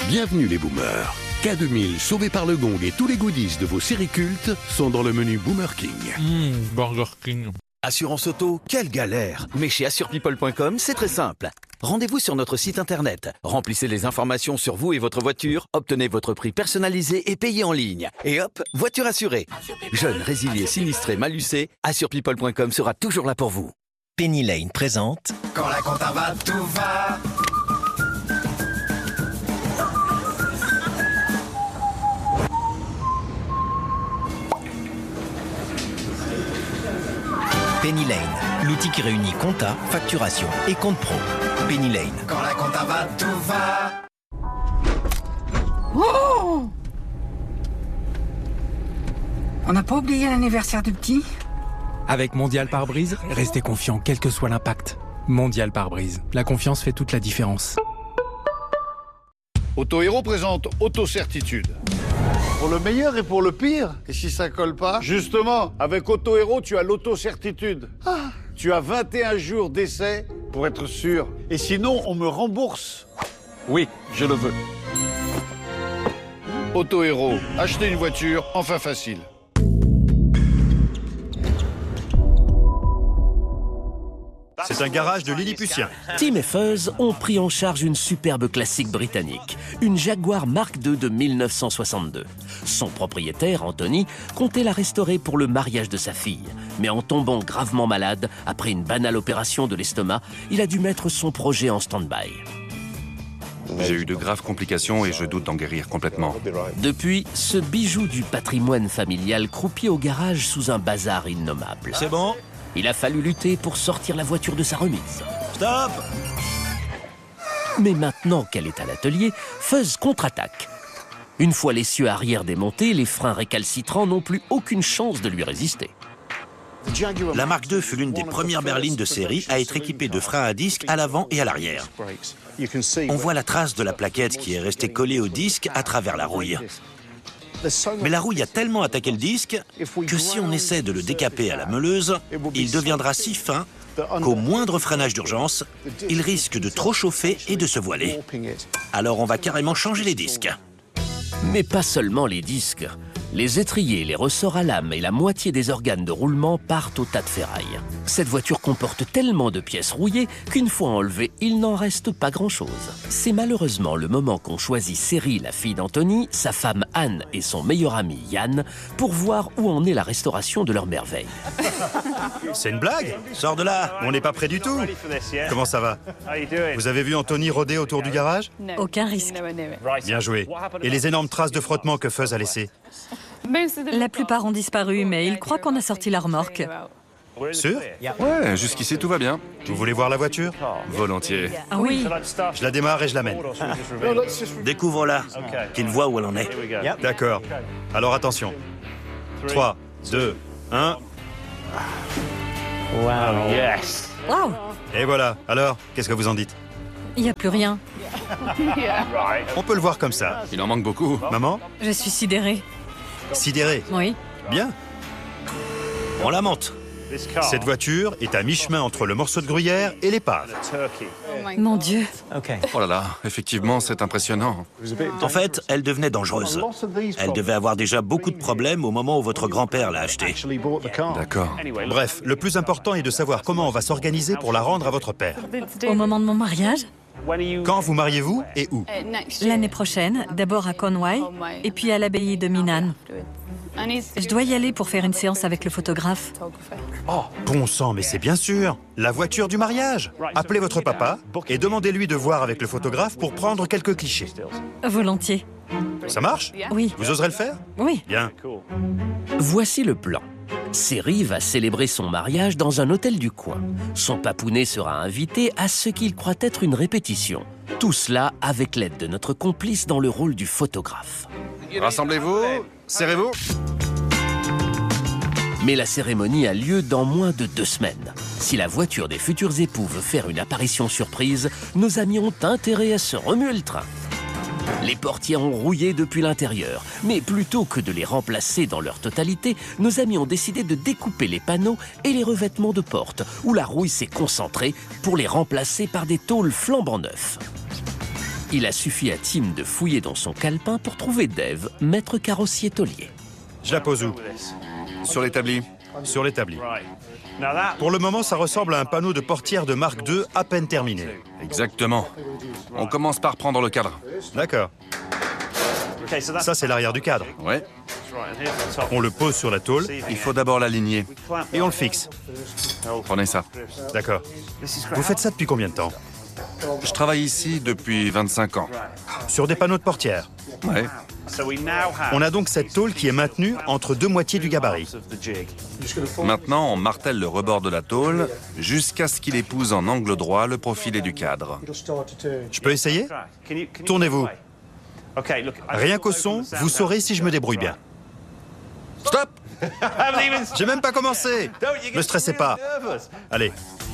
Bienvenue les boomers. K2000, Sauvé par le Gong et tous les goodies de vos séries cultes sont dans le menu Boomer King. Burger King. Assurance auto, quelle galère! Mais chez AssurePeople.com, c'est très simple. Rendez-vous sur notre site internet, remplissez les informations sur vous et votre voiture, obtenez votre prix personnalisé et payez en ligne. Et hop, voiture assurée. Jeune, résilié, sinistré, malucé, AssurePeople.com sera toujours là pour vous. Penny Lane présente... Quand la compta va, tout va. Penny Lane, l'outil qui réunit compta, facturation et compte pro. Penny Lane. Quand la compta va, tout va. Oh! On n'a pas oublié l'anniversaire du petit? Avec Mondial Pare-Brise, restez confiant quel que soit l'impact. Mondial Pare-Brise, la confiance fait toute la différence. Auto-Héros présente Auto-Certitude. Pour le meilleur et pour le pire. Et si ça colle pas? Justement, avec Auto-Héros, tu as l'auto-certitude. Tu as 21 jours d'essai pour être sûr. Et sinon, on me rembourse. Oui, je le veux. Auto-Héros, acheter une voiture, enfin facile. C'est un garage de Lilliputien. Tim et Fuzz ont pris en charge une superbe classique britannique, une Jaguar Mark II de 1962. Son propriétaire, Anthony, comptait la restaurer pour le mariage de sa fille. Mais en tombant gravement malade, après une banale opération de l'estomac, il a dû mettre son projet en stand-by. J'ai eu de graves complications et je doute d'en guérir complètement. Depuis, ce bijou du patrimoine familial croupit au garage sous un bazar innommable. C'est bon? Il a fallu lutter pour sortir la voiture de sa remise. Stop! Mais maintenant qu'elle est à l'atelier, Fuzz contre-attaque. Une fois l'essieu arrière démonté, les freins récalcitrants n'ont plus aucune chance de lui résister. La Mark II fut l'une des premières berlines de série à être équipée de freins à disque à l'avant et à l'arrière. On voit la trace de la plaquette qui est restée collée au disque à travers la rouille. Mais la rouille a tellement attaqué le disque que si on essaie de le décaper à la meuleuse, il deviendra si fin qu'au moindre freinage d'urgence, il risque de trop chauffer et de se voiler. Alors on va carrément changer les disques. Mais pas seulement les disques. Les étriers, les ressorts à lame et la moitié des organes de roulement partent au tas de ferraille. Cette voiture comporte tellement de pièces rouillées qu'une fois enlevée, il n'en reste pas grand-chose. C'est malheureusement le moment qu'ont choisi Céry, la fille d'Anthony, sa femme Anne et son meilleur ami Yann, pour voir où en est la restauration de leur merveille. C'est une blague? Sors de là, on n'est pas près du tout. Comment ça va? Vous avez vu Anthony rôder autour du garage? Aucun risque. Bien joué. Et les énormes traces de frottement que Fuzz a laissées? La plupart ont disparu, mais ils croient qu'on a sorti la remorque. Sûr? Ouais, jusqu'ici tout va bien. Vous voulez voir la voiture? Volontiers. Ah oui. Je la démarre et je l'amène. Découvre-la, qu'il voit où elle en est. D'accord. Alors attention. 3, 2, 1... Wow. Yes. Wow. Et voilà. Alors, qu'est-ce que vous en dites? Il n'y a plus rien. On peut le voir comme ça. Il en manque beaucoup. Maman? Je suis sidérée. Sidéré. Oui. Bien. On la monte. Cette voiture est à mi-chemin entre le morceau de gruyère et l'épave. Mon Dieu. Oh là là, effectivement, c'est impressionnant. En fait, elle devenait dangereuse. Elle devait avoir déjà beaucoup de problèmes au moment où votre grand-père l'a achetée. D'accord. Bref, le plus important est de savoir comment on va s'organiser pour la rendre à votre père. Au moment de mon mariage, Quand vous mariez-vous et où? l'année prochaine, d'abord à Conway et puis à l'abbaye de Minan. Je dois y aller pour faire une séance avec le photographe. Oh, bon sang, mais c'est bien sûr la voiture du mariage. Appelez votre papa et demandez-lui de voir avec le photographe pour prendre quelques clichés. Volontiers. Ça marche? Oui. Vous oserez le faire? Oui. Bien. Voici le plan. Céry va célébrer son mariage dans un hôtel du coin. Son papounet sera invité à ce qu'il croit être une répétition. Tout cela avec l'aide de notre complice dans le rôle du photographe. Rassemblez-vous, serrez-vous. Mais la cérémonie a lieu dans moins de 2 semaines. Si la voiture des futurs époux veut faire une apparition surprise, nos amis ont intérêt à se remuer le train. Les portières ont rouillé depuis l'intérieur, mais plutôt que de les remplacer dans leur totalité, nos amis ont décidé de découper les panneaux et les revêtements de porte, où la rouille s'est concentrée pour les remplacer par des tôles flambant neufs. Il a suffi à Tim de fouiller dans son calepin pour trouver Dave, maître carrossier taulier. Je la pose où? Sur l'établi. Sur l'établi. Pour le moment, ça ressemble à un panneau de portière de marque II à peine terminé. Exactement. On commence par prendre le cadre. D'accord. Ça, c'est l'arrière du cadre. Ouais. On le pose sur la tôle. Il faut d'abord l'aligner. Et on le fixe. Prenez ça. D'accord. Vous faites ça depuis combien de temps? Je travaille ici depuis 25 ans. Sur des panneaux de portière? Ouais. On a donc cette tôle qui est maintenue entre deux moitiés du gabarit. Maintenant, on martèle le rebord de la tôle jusqu'à ce qu'il épouse en angle droit le profilé du cadre. Je peux essayer? Tournez-vous. Rien qu'au son, vous saurez si je me débrouille bien. Stop! J'ai même pas commencé. Ne stressez pas. Allez.